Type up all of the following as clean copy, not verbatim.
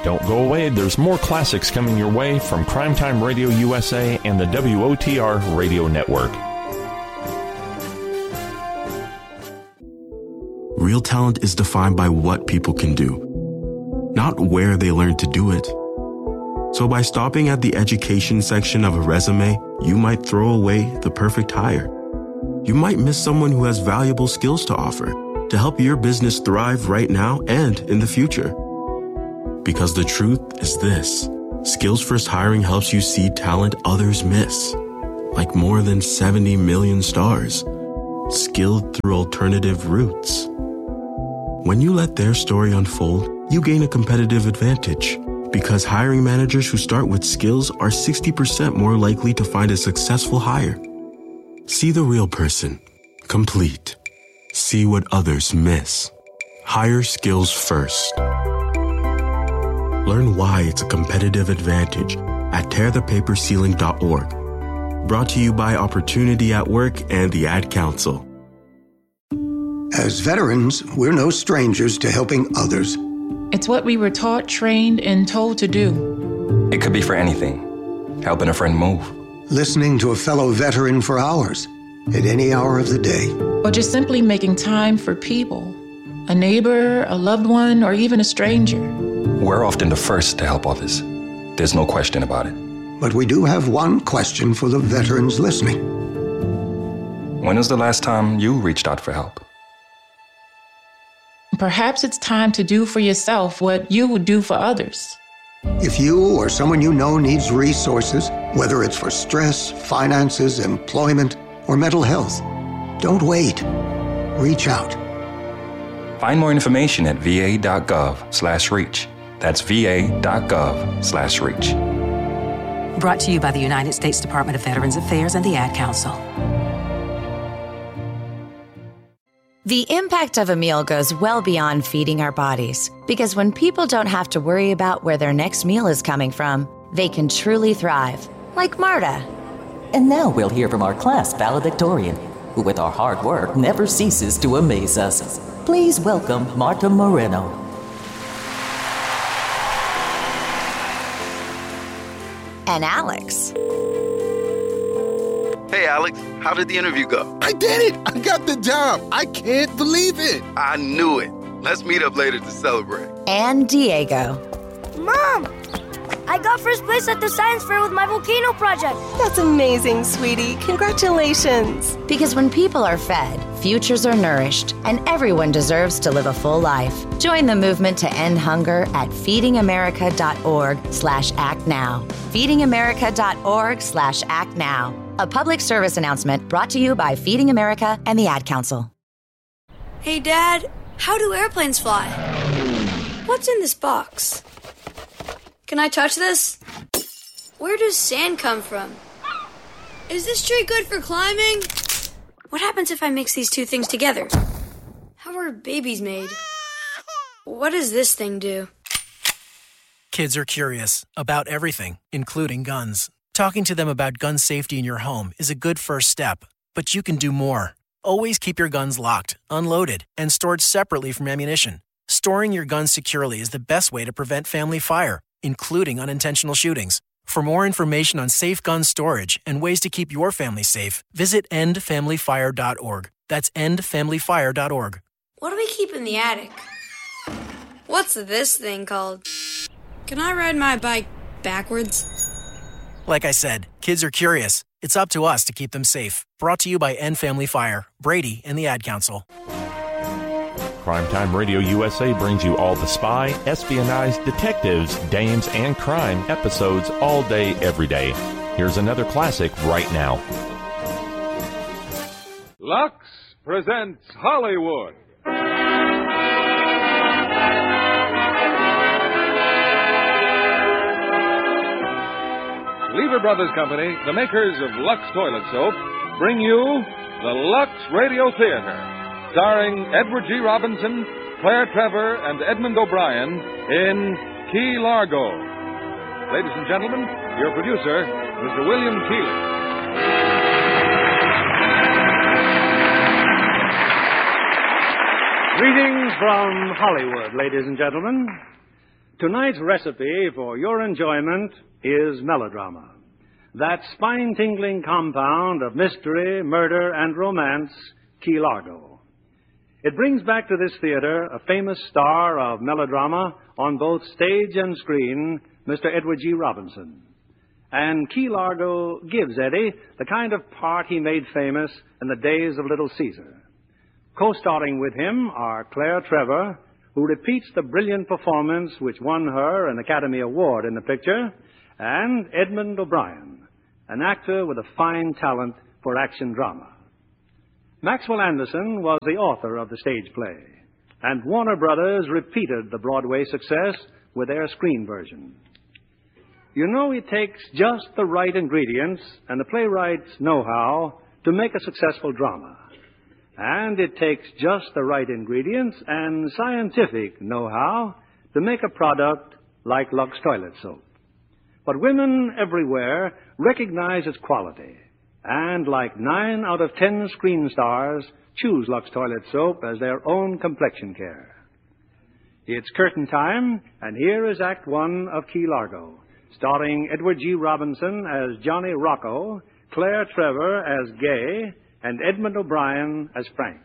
Don't go away. There's more classics coming your way from Primetime Radio USA and the WOTR Radio Network. Real talent is defined by what people can do, not where they learn to do it. So by stopping at the education section of a resume, you might throw away the perfect hire. You might miss someone who has valuable skills to offer to help your business thrive right now and in the future. Because the truth is this: Skills First Hiring helps you see talent others miss, like more than 70 million stars, skilled through alternative routes. When you let their story unfold, you gain a competitive advantage, because hiring managers who start with skills are 60% more likely to find a successful hire. See the real person, complete. See what others miss. Hire skills first. Learn why it's a competitive advantage at tearthepaperceiling.org. Brought to you by Opportunity at Work and the Ad Council. As veterans, we're no strangers to helping others. It's what we were taught, trained, and told to do. It could be for anything. Helping a friend move. Listening to a fellow veteran for hours, at any hour of the day. Or just simply making time for people. A neighbor, a loved one, or even a stranger. We're often the first to help others. There's no question about it. But we do have one question for the veterans listening. When was the last time you reached out for help? Perhaps it's time to do for yourself what you would do for others. If you or someone you know needs resources, whether it's for stress, finances, employment, or mental health, don't wait. Reach out. Find more information at va.gov/reach. That's va.gov/reach. Brought to you by the United States Department of Veterans Affairs and the Ad Council. The impact of a meal goes well beyond feeding our bodies, because when people don't have to worry about where their next meal is coming from, they can truly thrive, like Marta. And now we'll hear from our class valedictorian, who with our hard work never ceases to amaze us. Please welcome Marta Moreno. And Alex. Hey, Alex, how did the interview go? I did it! I got the job! I can't believe it! I knew it. Let's meet up later to celebrate. And Diego. Mom! I got first place at the science fair with my volcano project. That's amazing, sweetie. Congratulations. Because when people are fed, futures are nourished, and everyone deserves to live a full life. Join the movement to end hunger at feedingamerica.org/actnow. feedingamerica.org/actnow. A public service announcement brought to you by Feeding America and the Ad Council. Hey, Dad, how do airplanes fly? What's in this box? Can I touch this? Where does sand come from? Is this tree good for climbing? What happens if I mix these two things together? How are babies made? What does this thing do? Kids are curious about everything, including guns. Talking to them about gun safety in your home is a good first step, but you can do more. Always keep your guns locked, unloaded, and stored separately from ammunition. Storing your guns securely is the best way to prevent family fire, including unintentional shootings. For more information on safe gun storage and ways to keep your family safe, visit endfamilyfire.org. That's endfamilyfire.org. What do we keep in the attic? What's this thing called? Can I ride my bike backwards? Like I said, kids are curious. It's up to us to keep them safe. Brought to you by End Family Fire, Brady, and the Ad Council. Primetime Radio USA brings you all the spy, espionage, detectives, dames, and crime episodes all day, every day. Here's another classic right now. Lux presents Hollywood. Lever Brothers Company, the makers of Lux Toilet Soap, bring you the Lux Radio Theater, starring Edward G. Robinson, Claire Trevor, and Edmund O'Brien in Key Largo. Ladies and gentlemen, your producer, Mr. William Keighley. Greetings from Hollywood, ladies and gentlemen. Tonight's recipe for your enjoyment is melodrama. That spine-tingling compound of mystery, murder, and romance, Key Largo. It brings back to this theater a famous star of melodrama on both stage and screen, Mr. Edward G. Robinson. And Key Largo gives Eddie the kind of part he made famous in the days of Little Caesar. Co-starring with him are Claire Trevor, who repeats the brilliant performance which won her an Academy Award in the picture, and Edmund O'Brien, an actor with a fine talent for action drama. Maxwell Anderson was the author of the stage play, and Warner Brothers repeated the Broadway success with their screen version. You know, it takes just the right ingredients and the playwright's know-how to make a successful drama. And it takes just the right ingredients and scientific know-how to make a product like Lux Toilet Soap. But women everywhere recognize its quality, and like 9 out of 10 screen stars, choose Lux Toilet Soap as their own complexion care. It's curtain time, and here is Act One of Key Largo, starring Edward G. Robinson as Johnny Rocco, Claire Trevor as Gay, and Edmund O'Brien as Frank.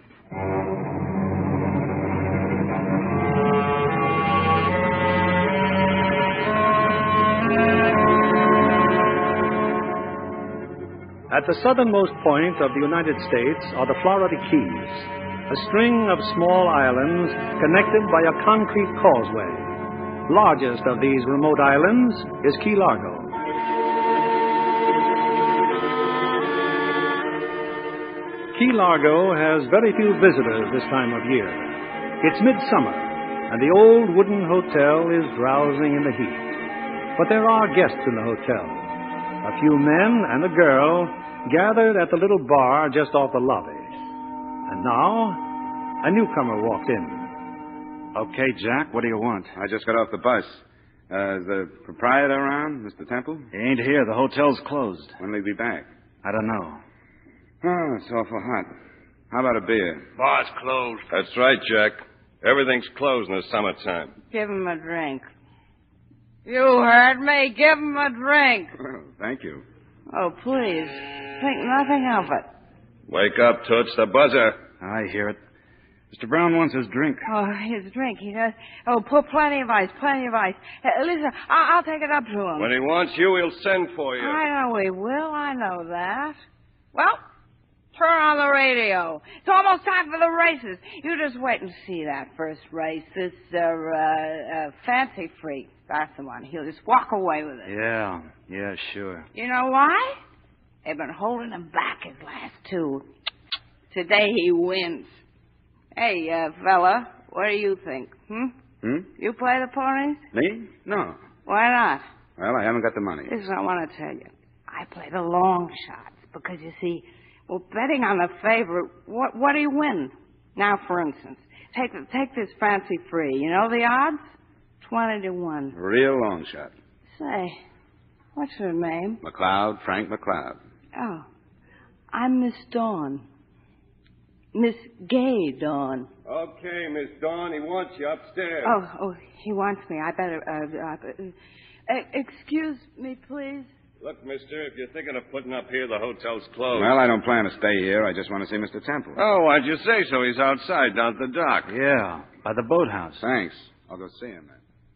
At the southernmost point of the United States are the Florida Keys, a string of small islands connected by a concrete causeway. Largest of these remote islands is Key Largo. Key Largo has very few visitors this time of year. It's midsummer, and the old wooden hotel is drowsing in the heat. But there are guests in the hotel. A few men and a girl gathered at the little bar just off the lobby. And now, a newcomer walked in. Okay, Jack, what do you want? I just got off the bus. Is the proprietor around, Mr. Temple? He ain't here. The hotel's closed. When will he be back? I don't know. Oh, it's awful hot. How about a beer? Bar's closed. That's right, Jack. Everything's closed in the summertime. Give him a drink. You heard me. Give him a drink. Well, thank you. Oh, please. Think nothing of it. Wake up, Toots. The buzzer. I hear it. Mr. Brown wants his drink. Oh, his drink. He does. Oh, put plenty of ice. Listen, I'll take it up to him. When he wants you, he'll send for you. I know he will. I know that. Well, turn on the radio. It's almost time for the races. You just wait and see that first race. This Fancy Free. That's the one. He'll just walk away with it. Yeah, sure. You know why? They've been holding him back his last two. Today he wins. Hey, fella, what do you think? You play the ponies? Me? No. Why not? Well, I haven't got the money. This is what I want to tell you. I play the long shots because, you see, well, betting on the favorite, what do you win? Now, for instance, take this Fancy Free. You know the odds? 20-1. Real long shot. Say, what's her name? McLeod, Frank McLeod. Oh, I'm Miss Dawn. Miss Gay Dawn. Okay, Miss Dawn, he wants you upstairs. Oh, he wants me. I better, excuse me, please. Look, mister, if you're thinking of putting up here, the hotel's closed. Well, I don't plan to stay here. I just want to see Mr. Temple. Oh, why'd you say so? He's outside, down at the dock. Yeah, by the boathouse. Thanks. I'll go see him then.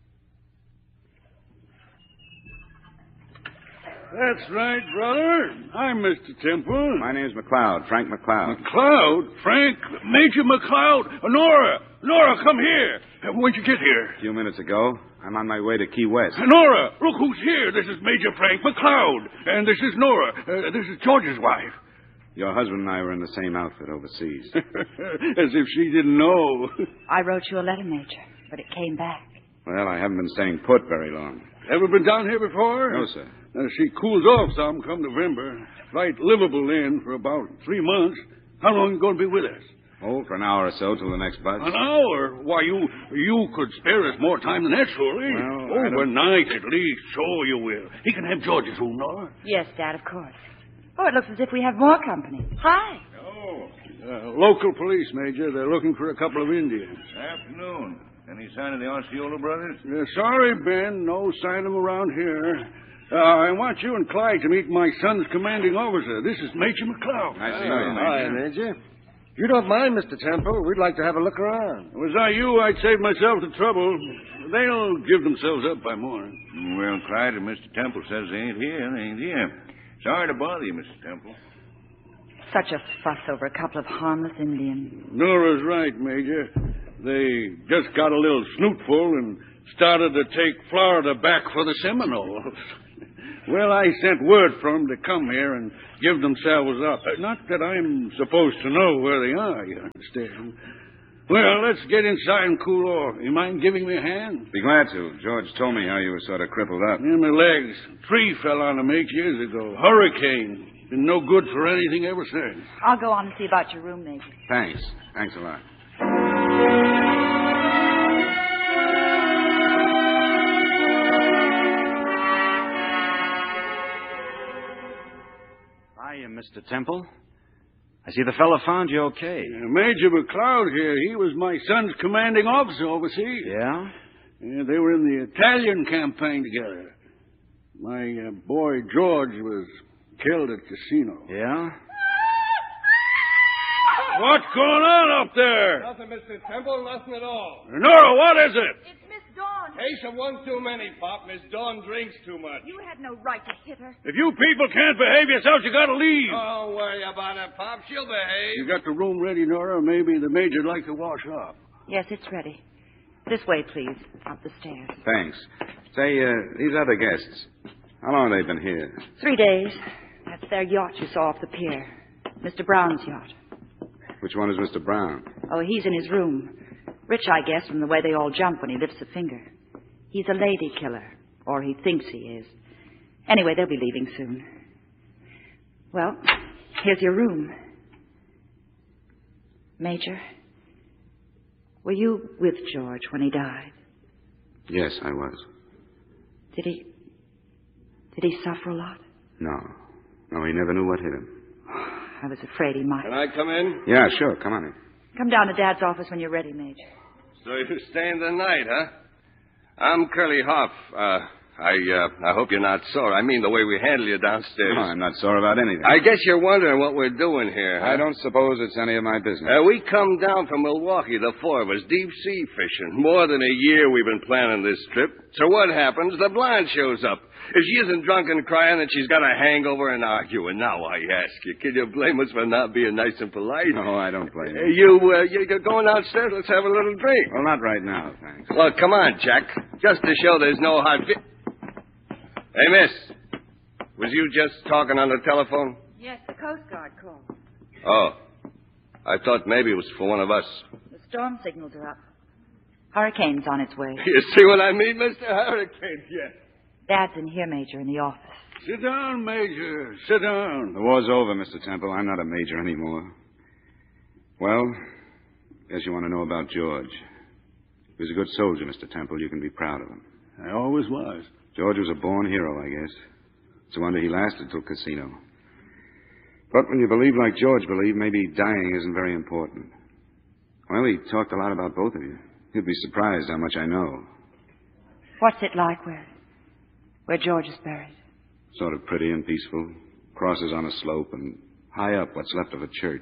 That's right, brother. I'm Mr. Temple. My name's McLeod, Frank McLeod. McLeod? Frank? Major McLeod? Nora, come here. When'd you get here? A few minutes ago. I'm on my way to Key West. Nora, look who's here. This is Major Frank McLeod. And this is Nora. This is George's wife. Your husband and I were in the same outfit overseas. As if she didn't know. I wrote you a letter, Major, but it came back. Well, I haven't been staying put very long. Ever been down here before? No, sir. She cools off some come November. Right livable then for about 3 months. How long are you going to be with us? Oh, for an hour or so till the next bus. An hour? Why, you could spare us more time than that, surely. Well, overnight, at least. Sure you will. He can have George's room, Nora. Yes, Dad, of course. Oh, it looks as if we have more company. Hi. Oh, local police, Major. They're looking for a couple of Indians. Afternoon. Any sign of the Osceola brothers? Sorry, Ben. No sign of them around here. I want you and Clyde to meet my son's commanding officer. This is Major McLeod. Nice to know you, Major. Hi, Major. If you don't mind, Mr. Temple, we'd like to have a look around. Was I you, I'd save myself the trouble. They'll give themselves up by morning. Well, Clyde and Mr. Temple says they ain't here. They ain't here. Sorry to bother you, Mr. Temple. Such a fuss over a couple of harmless Indians. Nora's right, Major. They just got a little snootful and started to take Florida back for the Seminoles. Well, I sent word for them to come here and give themselves up. Not that I'm supposed to know where they are, you understand. Well, let's get inside and cool off. You mind giving me a hand? Be glad to. George told me how you were sort of crippled up. Yeah, my legs. Tree fell on them 8 years ago. Hurricane. Been no good for anything ever since. I'll go on and see about your room, Major. Thanks. Thanks a lot. Hiya, Mr. Temple. I see the fellow found you okay. Major McLeod here. He was my son's commanding officer overseas. Yeah? Yeah, they were in the Italian campaign together. My boy George was killed at Casino. Yeah? What's going on up there? Nothing, Mr. Temple, nothing at all. Nora, what is it? It's Miss Dawn. Case of one too many, Pop. Miss Dawn drinks too much. You had no right to hit her. If you people can't behave yourselves, you gotta leave. Don't worry about it, Pop. She'll behave. You got the room ready, Nora? Maybe the Major'd like to wash up. Yes, it's ready. This way, please. Up the stairs. Thanks. Say, these other guests, how long have they been here? 3 days. That's their yacht you saw off the pier. Mr. Brown's yacht. Which one is Mr. Brown? Oh, he's in his room. Rich, I guess, from the way they all jump when he lifts a finger. He's a lady killer. Or he thinks he is. Anyway, they'll be leaving soon. Well, here's your room. Major, were you with George when he died? Yes, I was. Did he suffer a lot? No. No, he never knew what hit him. I was afraid he might. Can I come in? Yeah, sure. Come on in. Come down to Dad's office when you're ready, Major. So you're staying the night, huh? I'm Curly Hoff. I hope you're not sore. I mean the way we handle you downstairs. No, I'm not sore about anything. I guess you're wondering what we're doing here, huh? I don't suppose it's any of my business. We come down from Milwaukee, the four of us, deep sea fishing. More than a year we've been planning this trip. So what happens? The blonde shows up. If she isn't drunk and crying, then she's got a hangover and arguing. Now I ask you, can you blame us for not being nice and polite? No, I don't blame you. You're going downstairs? Let's have a little drink. Well, not right now, thanks. Well, come on, Jack. Just to show there's no hard Hey, miss. Was you just talking on the telephone? Yes, the Coast Guard called. Oh. I thought maybe it was for one of us. The storm signals are up. Hurricane's on its way. You see what I mean, Mr. Hurricane? Yes. Dad's in here, Major, in the office. Sit down, Major. Sit down. The war's over, Mr. Temple. I'm not a major anymore. Well, guess you want to know about George. He was a good soldier, Mr. Temple. You can be proud of him. I always was. George was a born hero, I guess. It's a wonder he lasted till Casino. But when you believe like George believed, maybe dying isn't very important. Well, he talked a lot about both of you. You'd be surprised how much I know. What's it like where George is buried? Sort of pretty and peaceful. Crosses on a slope and high up what's left of a church.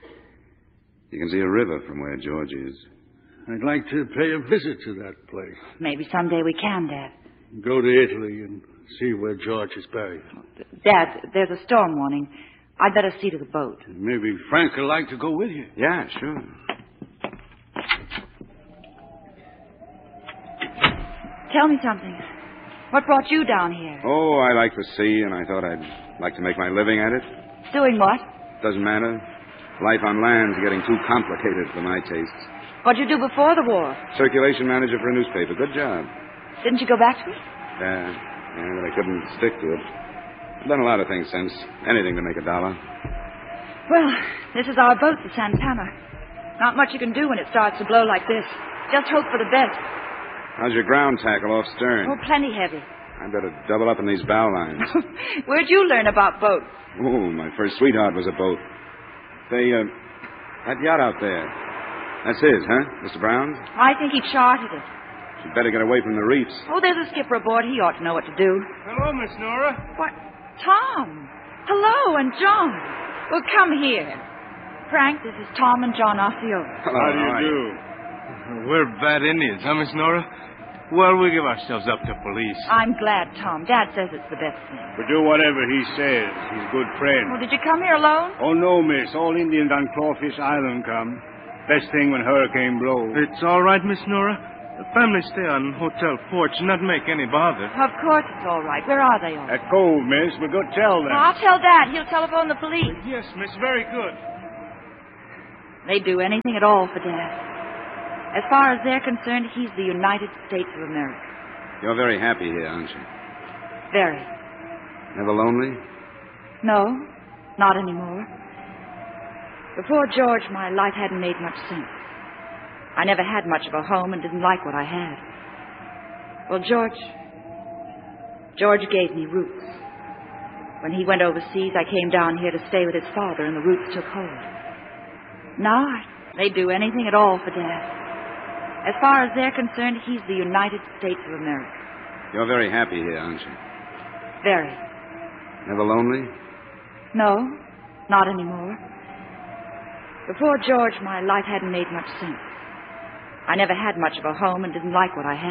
You can see a river from where George is. I'd like to pay a visit to that place. Maybe someday we can, Dad. Go to Italy and see where George is buried. Dad, there's a storm warning. I'd better see to the boat. Maybe Frank would like to go with you. Yeah, sure. Tell me something. What brought you down here? Oh, I like the sea, and I thought I'd like to make my living at it. Doing what? Doesn't matter. Life on land's getting too complicated for my tastes. What'd you do before the war? Circulation manager for a newspaper. Good job. Didn't you go back to it? Yeah, but I couldn't stick to it. I've done a lot of things since. Anything to make $1. Well, this is our boat, the Santana. Not much you can do when it starts to blow like this. Just hope for the best. How's your ground tackle off stern? Oh, plenty heavy. I better double up in these bow lines. Where'd you learn about boats? Oh, my first sweetheart was a boat. Say, that yacht out there, That's his, huh? Mr. Brown's? I think he chartered it. She'd better get away from the reefs. Oh, there's a skipper aboard. He ought to know what to do. Hello, Miss Nora. What? Tom. Hello, and John. Well, come here. Frank, this is Tom and John Osceola. How do you do? We're bad Indians, huh, Miss Nora? Well, we give ourselves up to police. I'm glad, Tom. Dad says it's the best thing. We do whatever he says. He's a good friend. Well, did you come here alone? Oh, no, miss. All Indians on Clawfish Island come. Best thing when hurricane blows. It's all right, Miss Nora. The family stay on hotel porch and not make any bother. Of course it's all right. Where are they all? At Cove, miss. We'll go tell them. Well, I'll tell Dad. He'll telephone the police. Yes, miss. Very good. They'd do anything at all for Dad. As far as they're concerned, he's the United States of America. You're very happy here, aren't you? Very. Never lonely? No, not anymore. Before George, my life hadn't made much sense. I never had much of a home and didn't like what I had. Well, George gave me roots. When he went overseas, I came down here to stay with his father, and the roots took hold. Now, they'd do anything at all for Dad. As far as they're concerned, he's the United States of America. You're very happy here, aren't you? Very. Never lonely? No, not anymore. Before George, my life hadn't made much sense. I never had much of a home and didn't like what I had.